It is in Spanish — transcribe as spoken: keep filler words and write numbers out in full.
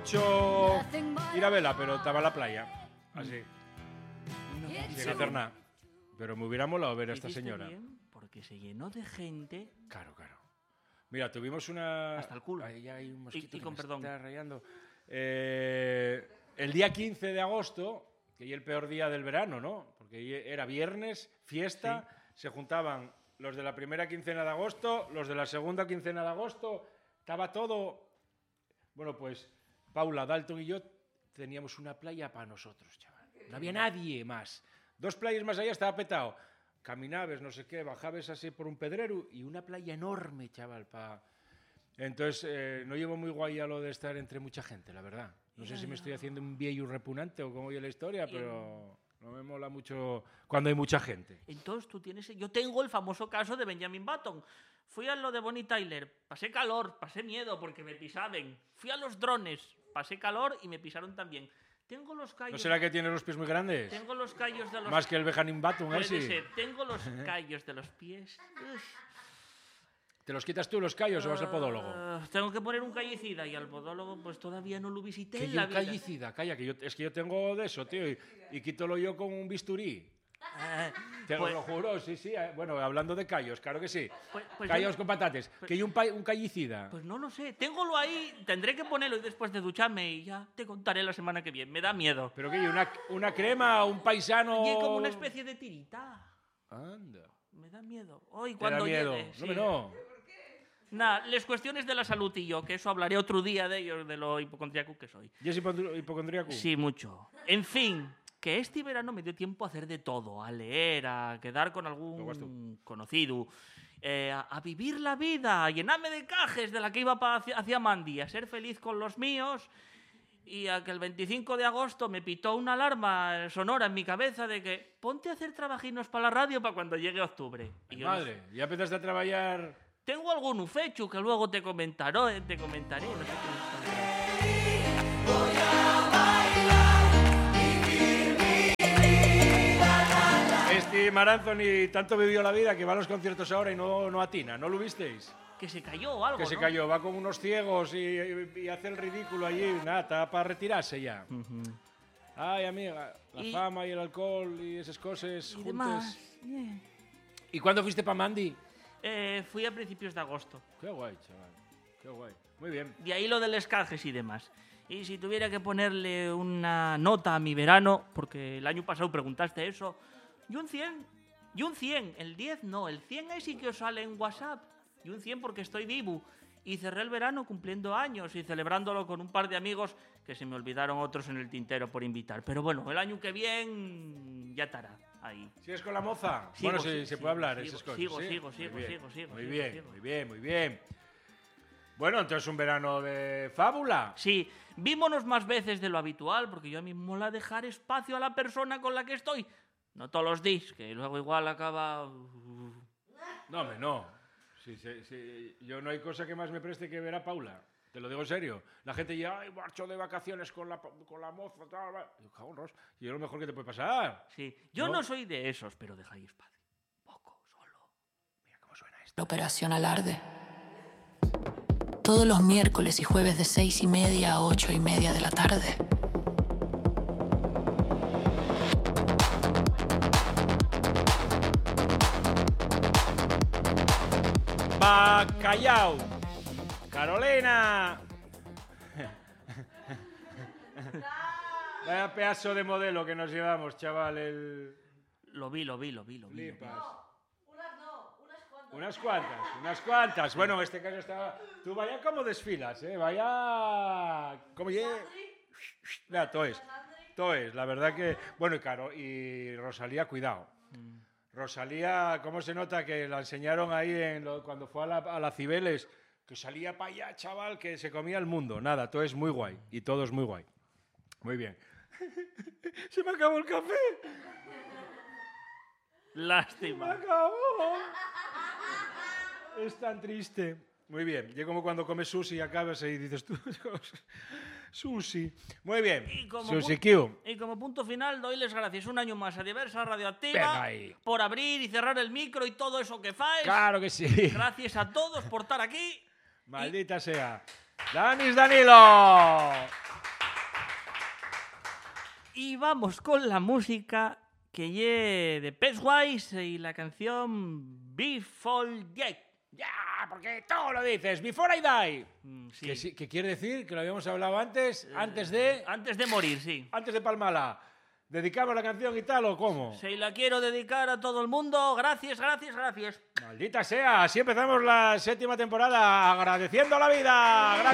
Yo ir a vela, pero estaba en la playa. Así. Sin hacer nada. Pero me hubiera molado ver a esta señora. Bien, porque se llenó de gente. Claro, claro. Mira, tuvimos una... Hasta el culo. Ahí hay un mosquito Y, y que con me perdón. está rayando. Eh, el día quince de agosto, que es el peor día del verano, ¿no? Porque era viernes, fiesta, sí. Se juntaban los de la primera quincena de agosto, los de la segunda quincena de agosto, estaba todo... Bueno, pues Paula, Dalton y yo teníamos una playa para nosotros, chaval. No había nadie más. Dos playas más allá estaba petado. Caminabas, no sé qué, bajabas así por un pedrero y una playa enorme, chaval, para... Entonces, eh, no llevo muy guay a lo de estar entre mucha gente, la verdad. No sé si me estoy haciendo un viejo repugnante o cómo oye la historia, pero no me mola mucho cuando hay mucha gente. Entonces tú tienes... Yo tengo el famoso caso de Benjamin Button. Fui a lo de Bonnie Tyler, pasé calor, pasé miedo porque me pisaban. Fui a los drones, pasé calor y me pisaron también. Tengo los callos... ¿No será que tienes los pies muy grandes? Tengo los callos de los... Más que el Benjamin Button, Puede ese. ser. Tengo los callos de los pies... Uf. ¿Te los quitas tú los callos uh, o vas al podólogo? Tengo que poner un callicida y al podólogo pues todavía no lo visité ¿Qué en la un vida. callicida? Calla, que yo, es que yo tengo de eso, tío, y, y quítolo yo con un bisturí. Eh, Te pues, lo juro, sí, sí. Bueno, hablando de callos, claro que sí. Pues, pues callos yo, con patates. Pues, ¿que hay un, un callicida? Pues no lo sé. Téngolo ahí, tendré que ponerlo y después de ducharme y ya te contaré la semana que viene. Me da miedo. ¿Pero qué hay? ¿Una, una crema, un paisano...? Y es como una especie de tirita. Anda. Me da miedo. Hoy cuando da miedo? Llegue, no, sí. no. Nada, las cuestiones de la salud y yo, que eso hablaré otro día de ellos, de lo hipocondríaco que soy. ¿Y es hipocondríaco? Sí, mucho. En fin, que este verano me dio tiempo a hacer de todo, a leer, a quedar con algún conocido, eh, a, a vivir la vida, a llenarme de cajes de la que iba pa hacia, hacia Mandy, a ser feliz con los míos y a que el veinticinco de agosto me pitó una alarma sonora en mi cabeza de que ponte a hacer trabajinos para la radio para cuando llegue octubre. Y yo madre, no... ¿ya empezaste a trabajar...? Tengo algún fecho que luego te comentaré, te comentaré. No sé qué Voy a bailar, vivir mi vida. Este Maranzoni tanto vivió la vida que va a los conciertos ahora y no, no atina, ¿no lo visteis? Que se cayó o algo, Que se ¿no? cayó, va con unos ciegos y, y, y hace el ridículo allí, nada, está para retirarse ya. Uh-huh. Ay, amiga, la y, fama y el alcohol y esas cosas y juntas. Demás. Yeah. ¿Y cuándo fuiste para Mandy? Eh, fui a principios de agosto. Qué guay, chaval. Qué guay. Muy bien. De ahí lo de los canjes y demás. Y si tuviera que ponerle una nota a mi verano, porque el año pasado preguntaste eso, y un cien. Y un cien. El diez no. El cien es sí que os sale en WhatsApp. Y un cien porque estoy vivo. Y cerré el verano cumpliendo años y celebrándolo con un par de amigos que se me olvidaron otros en el tintero por invitar. Pero bueno, el año que viene ya estará. Ahí. ¿Sigues con la moza? Sigo, bueno, sí, sigo, se puede hablar sigo, esas cosas. Sigo, ¿sí? sigo, sigo, muy sigo, sigo. Muy sigo, bien, sigo. muy bien, muy bien. Bueno, entonces un verano de fábula. Sí, vímonos más veces de lo habitual, porque yo a mí me mola dejar espacio a la persona con la que estoy. No todos los días, que luego igual acaba... No, hombre, no. Sí, sí, sí. Yo no hay cosa que más me preste que ver a Paula. Te lo digo en serio. La gente ya, ay, marcho de vacaciones con la, con la moza, tal, tal. Yo, cago en Ros. Y es lo mejor que te puede pasar. Sí, yo no, no soy de esos, pero dejáis espacio. Poco, solo. Mira cómo suena esto. Operación Alarde. Todos los miércoles y jueves de seis y media a ocho y media de la tarde. Bacallao. Carolina. Vaya pedazo de modelo que nos llevamos, chaval. El... Lo vi, lo vi, lo vi, lo vi. Lipas. No, unas no, unas cuantas. Unas cuantas, unas cuantas. Bueno, en este caso estaba... Tú vaya como desfilas, ¿eh? Vaya... Como ye... Mira, todo es. Todo es, la verdad que... Bueno, y Caro, y Rosalía, cuidado. Mm. Rosalía, ¿cómo se nota que la enseñaron ahí en lo, cuando fue a la, a la Cibeles? Que salía para allá, chaval, que se comía el mundo. Nada, todo es muy guay. Y todo es muy guay. Muy bien. Se me acabó el café. Lástima. Se me acabó. Es tan triste. Muy bien. Y como cuando comes sushi y acabas y dices tú... Sushi. Muy bien. Y como, Sushi Q. Y como punto final, doy les gracias un año más a Diversa Radioactiva por abrir y cerrar el micro y todo eso que faes. Claro que sí. Gracias a todos por estar aquí. Maldita y... sea. ¡Danis Danilo! vamos con la música que lle de Pennywise y la canción Before Death. Ya, porque todo lo dices. Before I die. Mm, sí. Que, sí- que quiere decir, que lo habíamos hablado antes, antes de... Antes de morir, sí. Antes de Palmala. ¿Dedicamos la canción y tal o cómo? Se la quiero dedicar a todo el mundo. Gracias, gracias, gracias. Maldita sea, así empezamos la séptima temporada agradeciendo la vida. Gracias.